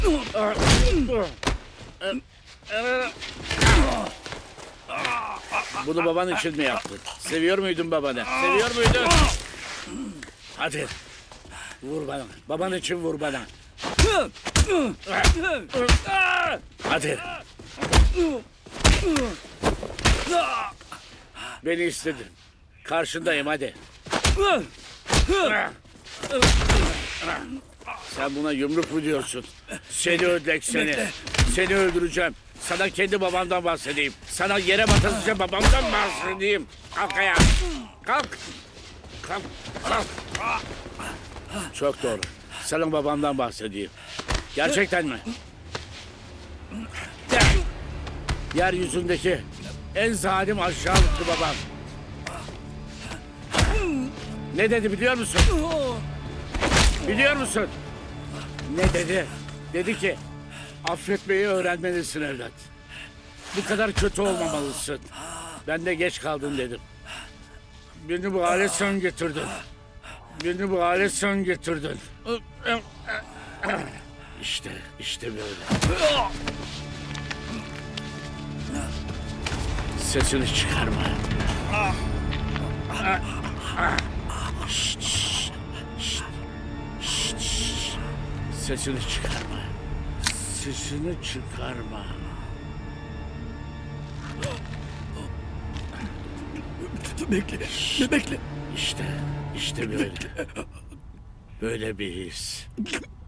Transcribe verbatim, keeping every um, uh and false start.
Bunu baban için mi yaptın? Seviyor muydun babanı? Seviyor muydun? Hadi. Vur bana. Baban için vur bana. Hadi. Beni istedin. Karşındayım hadi. Sen buna yumruk mu diyorsun? Seni ödlek seni. Seni öldüreceğim. Sana kendi babamdan bahsedeyim. Sana yere batırınca babamdan bahsedeyim. Kalk ayağa. Kalk. Kalk. Kalk. Çok doğru. Sana babamdan bahsedeyim. Gerçekten mi? Yeryüzündeki en zalim aşağılıklı babam. Ne dedi biliyor musun? Biliyor musun? Ne dedi? Dedi ki affetmeyi öğrenmelisin evlat. Bu kadar kötü olmamalısın. Ben de geç kaldım dedim. Beni bu hale sen getirdin. Beni bu hale sen getirdin. İşte, işte böyle. Sesini çıkarma. Şşt, şşt, şşt, şşt, şşt. Sesini çıkarma. Sesini çıkarma. Bekle, bekle. İşte, işte böyle. Böyle bir his.